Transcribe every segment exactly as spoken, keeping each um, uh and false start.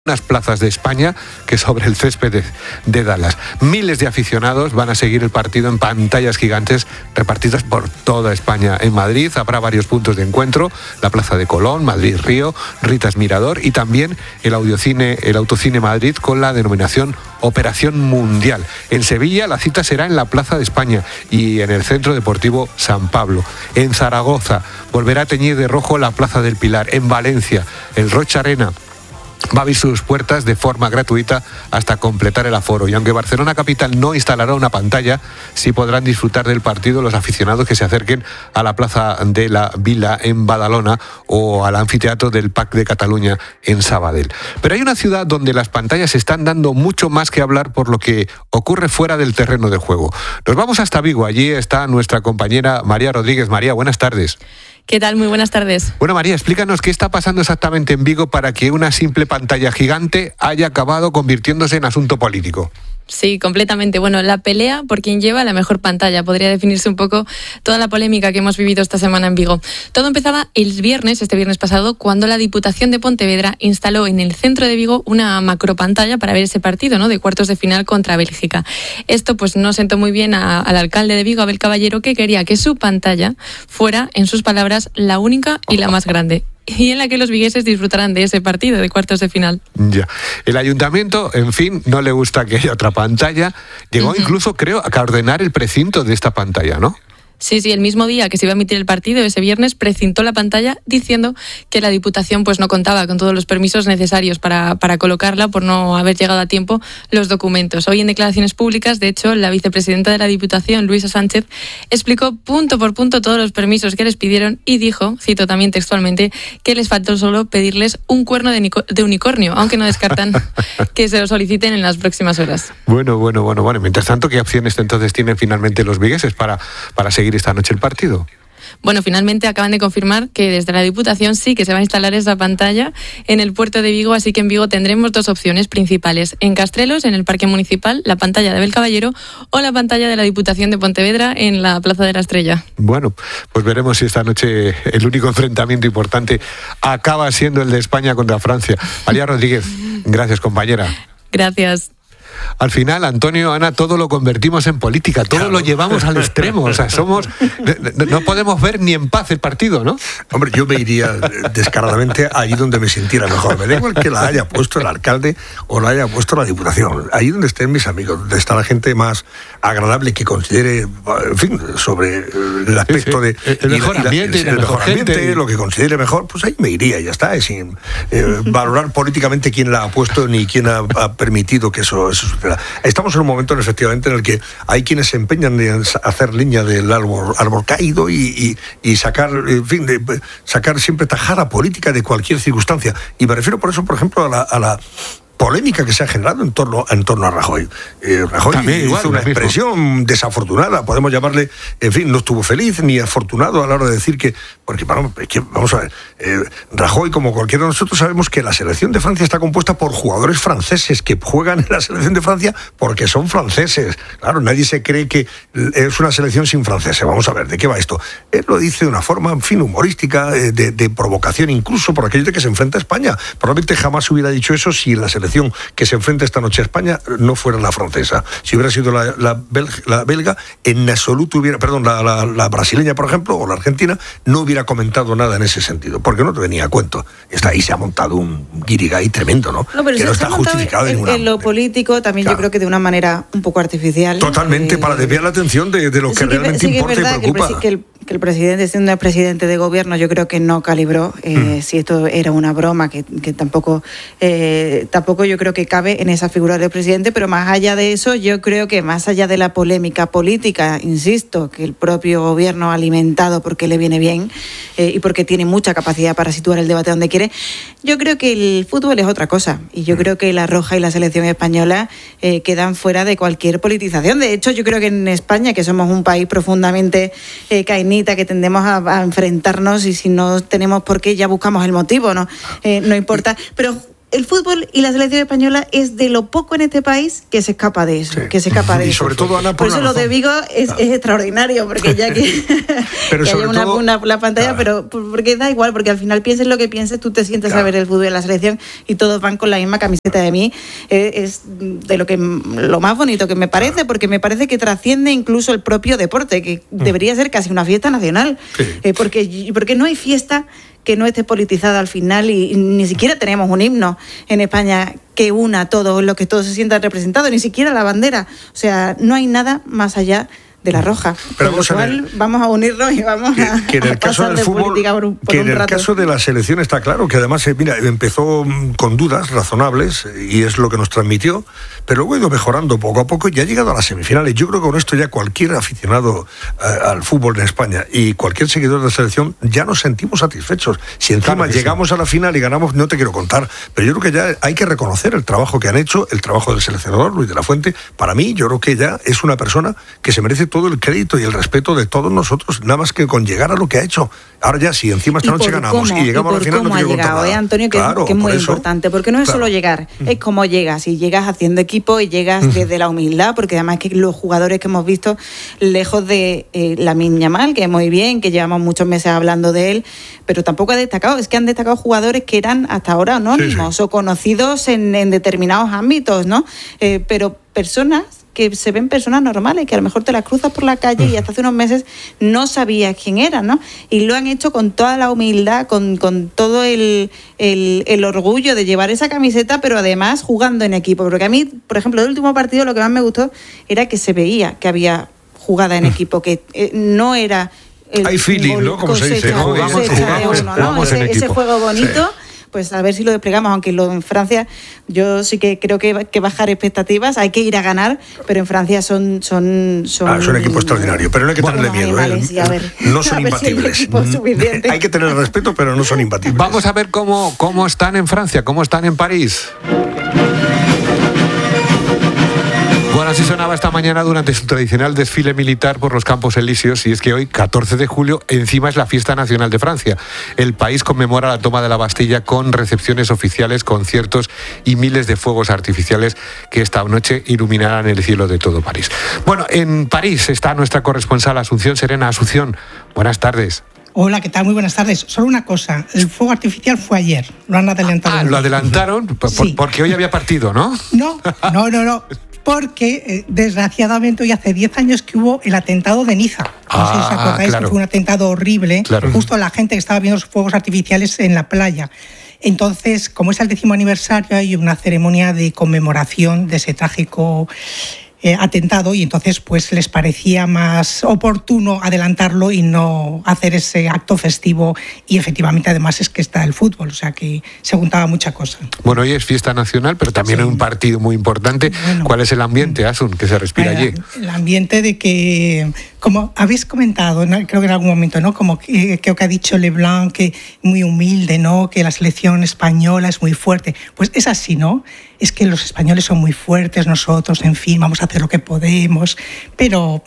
unas plazas de España que sobre el césped de, de Dallas. Miles de aficionados van a seguir el partido en pantallas gigantes repartidas por toda España. En Madrid habrá varios puntos de encuentro: la Plaza de Colón, Madrid Río, Ritas Mirador y también el Audiocine, el Autocine Madrid con la denominación Operación Mundial. En Sevilla la cita será en la Plaza de España y en el Centro Deportivo San Pablo. En Zaragoza volverá a teñir de rojo la Plaza del Pilar. En Valencia el Rocha Arena va a abrir sus puertas de forma gratuita hasta completar el aforo. Y aunque Barcelona Capital no instalará una pantalla, sí podrán disfrutar del partido los aficionados que se acerquen a la Plaza de la Vila en Badalona o al anfiteatro del P A C de Cataluña en Sabadell. Pero hay una ciudad donde las pantallas están dando mucho más que hablar por lo que ocurre fuera del terreno de juego. Nos vamos hasta Vigo. Allí está nuestra compañera María Rodríguez. María, buenas tardes. ¿Qué tal? Muy buenas tardes. Bueno, María, explícanos qué está pasando exactamente en Vigo para que una simple pantalla gigante haya acabado convirtiéndose en asunto político. Sí, completamente. Bueno, la pelea por quien lleva la mejor pantalla podría definirse un poco toda la polémica que hemos vivido esta semana en Vigo. Todo empezaba el viernes, este viernes pasado, cuando la Diputación de Pontevedra instaló en el centro de Vigo una macropantalla para ver ese partido, ¿no?, de cuartos de final contra Bélgica. Esto pues no sentó muy bien a, al alcalde de Vigo, Abel Caballero, que quería que su pantalla fuera, en sus palabras, la única y la más grande, y en la que los vigueses disfrutarán de ese partido de cuartos de final. Ya. El ayuntamiento, en fin, no le gusta que haya otra pantalla. Llegó uh-huh. incluso, creo, a ordenar el precinto de esta pantalla, ¿no? Sí, sí, el mismo día que se iba a emitir el partido, ese viernes, precintó la pantalla diciendo que la Diputación pues no contaba con todos los permisos necesarios para, para colocarla por no haber llegado a tiempo los documentos. Hoy en declaraciones públicas, de hecho, la vicepresidenta de la Diputación, Luisa Sánchez, explicó punto por punto todos los permisos que les pidieron y dijo, cito también textualmente, que les faltó solo pedirles un cuerno de, nico- de unicornio, aunque no descartan que se lo soliciten en las próximas horas. Bueno, bueno, bueno, bueno. Mientras tanto, ¿qué opciones entonces tienen finalmente los vigueses para, para seguir esta noche el partido? Bueno, finalmente acaban de confirmar que desde la Diputación sí que se va a instalar esa pantalla en el puerto de Vigo, así que en Vigo tendremos dos opciones principales. En Castrelos, en el Parque Municipal, la pantalla de Abel Caballero, o la pantalla de la Diputación de Pontevedra en la Plaza de la Estrella. Bueno, pues veremos si esta noche el único enfrentamiento importante acaba siendo el de España contra Francia. María Rodríguez, gracias, compañera. Gracias. Al final, Antonio, Ana, todo lo convertimos en política, todo claro. lo llevamos al extremo, o sea, somos, no podemos ver ni en paz el partido, ¿no? Hombre, yo me iría descaradamente allí donde me sintiera mejor, me da igual que la haya puesto el alcalde o la haya puesto la Diputación, allí donde estén mis amigos, donde está la gente más agradable que considere, en fin, sobre el aspecto sí, sí. de... El mejor y la, ambiente, y la, el el mejor mejor ambiente, gente. Lo que considere mejor, pues ahí me iría, ya está, sin eh, valorar políticamente quién la ha puesto ni quién ha, ha permitido que eso, eso suceda. Estamos en un momento, efectivamente, en el que hay quienes se empeñan en hacer leña del árbol, árbol caído y, y, y sacar, en fin, de, sacar siempre tajada política de cualquier circunstancia. Y me refiero por eso, por ejemplo, a la... A la polémica que se ha generado en torno, en torno a Rajoy. Eh, Rajoy También, igual, hizo una expresión mismo. desafortunada, podemos llamarle, en fin, no estuvo feliz ni afortunado a la hora de decir que, porque bueno, que, vamos a ver, eh, Rajoy, como cualquiera de nosotros, sabemos que la selección de Francia está compuesta por jugadores franceses que juegan en la selección de Francia porque son franceses. Claro, nadie se cree que es una selección sin franceses. Vamos a ver, ¿de qué va esto? Él lo dice de una forma, en fin, humorística, de, de provocación, incluso por aquello de que se enfrenta a España. Probablemente jamás hubiera dicho eso si la selección que se enfrenta esta noche a España no fuera la francesa. Si hubiera sido la, la, belga, la belga, en absoluto hubiera, perdón, la, la, la brasileña, por ejemplo, o la argentina, no hubiera comentado nada en ese sentido, porque no te venía a cuento. Está ahí, se ha montado un guirigay tremendo, ¿no? No, pero que no está justificado en, en ninguna... en lo político, también claro. yo creo que de una manera un poco artificial. Totalmente, eh, para desviar la atención de, de lo sí que, que realmente sí que importa y preocupa. Que el, que, el, que el presidente, siendo el presidente de gobierno, yo creo que no calibró eh, mm. si esto era una broma, que, que tampoco, eh, tampoco yo creo que cabe en esa figura del presidente, pero más allá de eso, yo creo que más allá de la polémica política, insisto, que el propio gobierno ha alimentado porque le viene bien eh, y porque tiene mucha capacidad para situar el debate donde quiere, yo creo que el fútbol es otra cosa y yo creo que la Roja y la selección española eh, quedan fuera de cualquier politización. De hecho, yo creo que en España, que somos un país profundamente eh, cainita, que tendemos a, a enfrentarnos y si no tenemos por qué ya buscamos el motivo, no, eh, no importa, pero el fútbol y la selección española es de lo poco en este país que se escapa de eso, sí. que se escapa de y eso. sobre todo, Ana, por, por eso lo de Vigo es, claro. es extraordinario, porque ya que, pero que haya una, todo, una, la pantalla, claro. pero porque da igual, porque al final pienses lo que pienses, tú te sientes claro. a ver el fútbol de la selección y todos van con la misma camiseta. De mí eh, es de lo que lo más bonito que me parece, claro. porque me parece que trasciende incluso el propio deporte, que mm. debería ser casi una fiesta nacional, sí. eh, porque, porque no hay fiesta que no esté politizada al final y, y ni siquiera tenemos un himno en España que una todo lo que todos se sientan representados, ni siquiera la bandera. O sea, no hay nada más allá de la roja. Pero con lo cual el, vamos a unirnos y vamos que, a, que en el a caso pasar del de fútbol, política por, por que un en el rato. caso de la selección está claro que además mira empezó con dudas razonables y es lo que nos transmitió, pero luego ha ido mejorando poco a poco y ya ha llegado a las semifinales. Yo creo que con esto ya cualquier aficionado eh, al fútbol en España y cualquier seguidor de la selección ya nos sentimos satisfechos. Si encima claro llegamos sí. a la final y ganamos, no te quiero contar, pero yo creo que ya hay que reconocer el trabajo que han hecho, el trabajo del seleccionador Luis de la Fuente. Para mí, yo creo que ya es una persona que se merece todo el crédito y el respeto de todos nosotros, nada más que con llegar a lo que ha hecho. Ahora ya, si encima esta noche ganamos cómo, y llegamos y a la final, no quiero contar nada. ¿eh, Antonio? Que, claro, que es muy eso, importante, porque no es claro. solo llegar, es cómo llegas, y llegas haciendo equipo y llegas uh-huh. desde la humildad, porque además que los jugadores que hemos visto, lejos de eh, Lamine Yamal, que muy bien, que llevamos muchos meses hablando de él, pero tampoco ha destacado, es que han destacado jugadores que eran hasta ahora anónimos sí, sí. o conocidos en, en determinados ámbitos, ¿no? Eh, pero personas que se ven personas normales, que a lo mejor te las cruzas por la calle y hasta hace unos meses no sabías quién eran, ¿no? Y lo han hecho con toda la humildad, con, con todo el, el, el orgullo de llevar esa camiseta, pero además jugando en equipo. Porque a mí, por ejemplo, el último partido lo que más me gustó era que se veía que había jugada en equipo, que eh, no era... El Hay feeling, ¿no? Como se dice, ¿no? Jugamos, jugamos, uno, ¿no? jugamos ese, en equipo. Ese juego bonito... Sí. Pues a ver si lo desplegamos, aunque lo en Francia yo sí que creo que hay que bajar expectativas, hay que ir a ganar, pero en Francia son son son, ah, es un equipo extraordinario, pero no hay que tenerle bueno, miedo, animales, ¿eh? Ver, no son imbatibles. Si hay que tener respeto, pero no son imbatibles. Vamos a ver cómo, cómo están en Francia, cómo están en París. Bueno, así sonaba esta mañana durante su tradicional desfile militar por los Campos Elíseos, y es que hoy, catorce de julio, encima es la fiesta nacional de Francia. El país conmemora la toma de la Bastilla con recepciones oficiales, conciertos y miles de fuegos artificiales que esta noche iluminarán el cielo de todo París. Bueno, en París está nuestra corresponsal Asunción Serena. Asunción, buenas tardes. Hola, ¿qué tal? Muy buenas tardes. Solo una cosa, el fuego artificial fue ayer, lo han adelantado. Ah, ¿lo adelantaron? Por, sí. Porque hoy había partido, ¿no? No, no, no, no. Porque, eh, desgraciadamente, hoy hace diez años que hubo el atentado de Niza. No ah, sé si os acordáis, claro. que fue un atentado horrible, claro. justo a la gente que estaba viendo los fuegos artificiales en la playa. Entonces, como es el décimo aniversario, hay una ceremonia de conmemoración de ese trágico Eh, atentado, y entonces pues les parecía más oportuno adelantarlo y no hacer ese acto festivo, y efectivamente además es que está el fútbol, o sea que se juntaba mucha cosa. Bueno, hoy es fiesta nacional, pero también sí. hay un partido muy importante. Bueno, ¿cuál es el ambiente, Asun, que se respira allí? El ambiente de que, como habéis comentado, ¿no? Creo que en algún momento, ¿no? Como que, creo que ha dicho Leblanc, que muy humilde, ¿no? Que la selección española es muy fuerte. Pues es así, ¿no? Es que los españoles son muy fuertes, nosotros, en fin, vamos a hacer lo que podemos, pero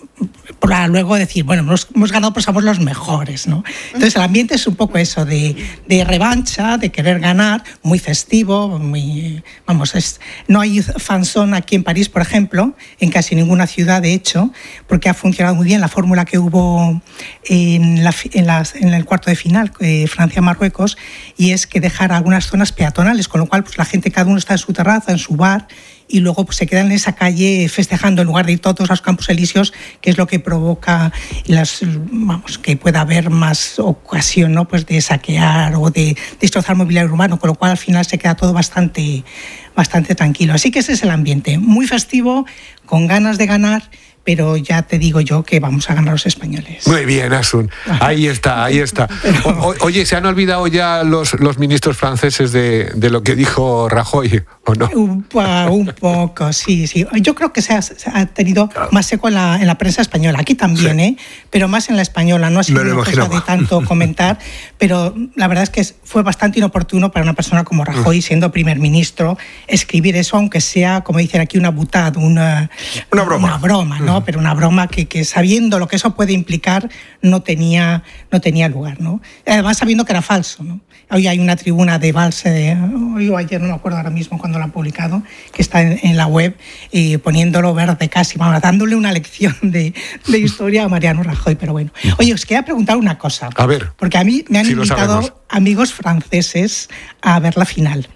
para luego decir, bueno, hemos, hemos ganado, pues somos los mejores, ¿no? Entonces el ambiente es un poco eso, de, de revancha, de querer ganar, muy festivo, muy, vamos, es, no hay fanzone aquí en París, por ejemplo, en casi ninguna ciudad, de hecho, porque ha funcionado muy bien la fórmula que hubo en, la, en, las, en el cuarto de final, eh, Francia-Marruecos, y es que dejar algunas zonas peatonales, con lo cual pues la gente, cada uno está en su terraza, en su bar, y luego pues, se quedan en esa calle festejando en lugar de ir todos a los Campos Elíseos, que es lo que provoca las, vamos, que pueda haber más ocasión, ¿no? Pues de saquear o de destrozar mobiliario urbano, con lo cual al final se queda todo bastante, bastante tranquilo. Así que ese es el ambiente, muy festivo, con ganas de ganar, pero ya te digo yo que vamos a ganar los españoles. Muy bien, Asun. Ahí está, ahí está. O, oye, ¿se han olvidado ya los, los ministros franceses de, de lo que dijo Rajoy? ¿O no? Un, un poco, sí, sí. Yo creo que se ha, se ha tenido claro. más eco en la, en la prensa española. Aquí también, sí. ¿eh? Pero más en la española. No ha sido una cosa de tanto comentar, pero la verdad es que fue bastante inoportuno para una persona como Rajoy, siendo primer ministro, escribir eso, aunque sea, como dicen aquí, una butad, una, una broma. Una broma, ¿no? Uh-huh. Pero una broma que, que sabiendo lo que eso puede implicar, no tenía, no tenía lugar, ¿no? Además, sabiendo que era falso, ¿no? Hoy hay una tribuna de Valse, de, hoy o ayer, no me acuerdo ahora mismo cuando lo han publicado, que está en, en la web, eh, poniéndolo verde casi, vamos, dándole una lección de, de historia a Mariano Rajoy. Pero bueno, oye, os quería preguntar una cosa. A ver. Porque a mí me han si invitado amigos franceses a ver la final.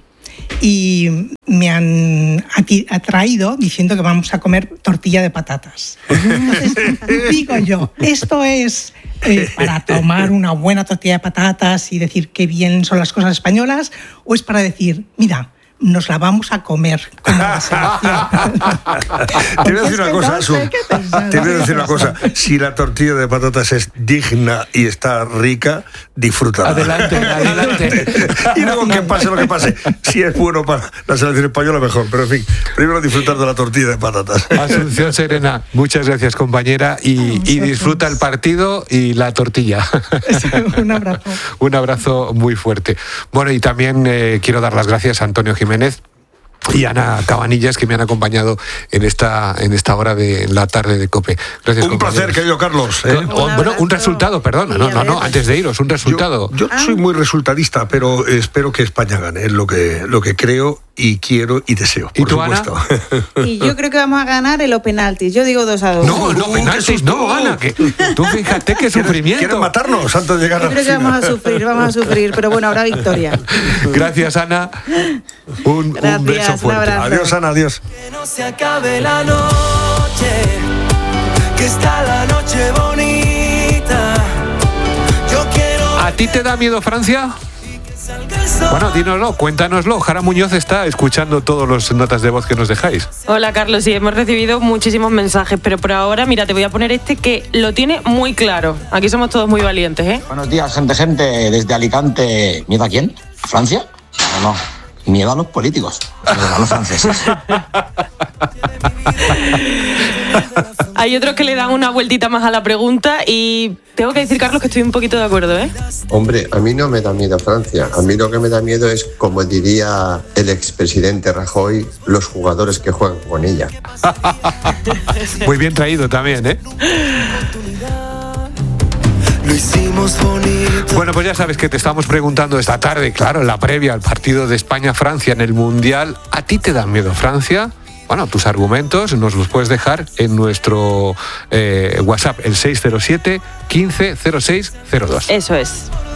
Y me han atraído diciendo que vamos a comer tortilla de patatas. Entonces, digo yo, esto es eh, para tomar una buena tortilla de patatas y decir qué bien son las cosas españolas, o es para decir, mira, nos la vamos a comer como la selección. Te voy a decir una cosa, Asun. Te voy a decir una cosa. Si la tortilla de patatas es digna y está rica, disfrútala. Adelante, adelante. Y luego que pase lo que pase. Si es bueno para la selección española, mejor. Pero en fin, primero disfrutar de la tortilla de patatas. Asunción Serena, muchas gracias, compañera. Y, y disfruta el partido y la tortilla. Un abrazo. Un abrazo muy fuerte. Bueno, y también eh, quiero dar las gracias a Antonio Jiménez y Ana Cabanillas, que me han acompañado en esta en esta hora de la tarde de COPE. Gracias, un placer, querido Carlos. ¿eh? O, bueno, un resultado, perdona, no, no, no, antes de iros, un resultado. Yo, yo ah. soy muy resultadista, pero espero que España gane, es lo que, lo que creo y quiero y deseo. ¿Y por tú, supuesto. Ana? Y yo creo que vamos a ganar en los penaltis. Yo digo dos a dos. No, no, penaltis, no, Ana. Que, tú fíjate qué sufrimiento. Quieren matarnos antes de llegar a la final. Yo creo que vamos a sufrir, vamos a sufrir, pero bueno, habrá victoria. Gracias, Ana. Un, Gracias, un beso fuerte. Un adiós, Ana, adiós. Que no se acabe la noche, que está la noche bonita. Yo quiero. ¿A ti te da miedo Francia? Bueno, dínoslo, cuéntanoslo. Jara Muñoz está escuchando todas las notas de voz que nos dejáis. Hola, Carlos, sí, hemos recibido muchísimos mensajes, pero por ahora, mira, te voy a poner este que lo tiene muy claro. Aquí somos todos muy valientes, ¿eh? Buenos días, gente, gente, desde Alicante. ¿Miedo a quién? ¿A Francia? No, no. Miedo a los políticos, miedo a los franceses. Hay otros que le dan una vueltita más a la pregunta y tengo que decir, Carlos, que estoy un poquito de acuerdo, ¿eh? Hombre, a mí no me da miedo Francia. A mí lo que me da miedo es, como diría el expresidente Rajoy, los jugadores que juegan con ella. Muy bien traído también, ¿eh? Lo hicimos bonito. Bueno, pues ya sabes que te estamos preguntando esta tarde, claro, en la previa al partido de España-Francia en el Mundial. ¿A ti te da miedo Francia? Bueno, tus argumentos nos los puedes dejar en nuestro eh, WhatsApp, el seis cero siete, quince, cero seis cero dos. Eso es.